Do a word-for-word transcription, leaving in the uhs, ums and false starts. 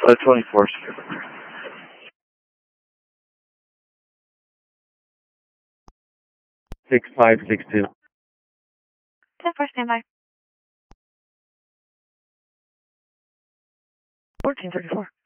Uh, twenty-four. Six five six two. ten four, standby. fourteen thirty-four.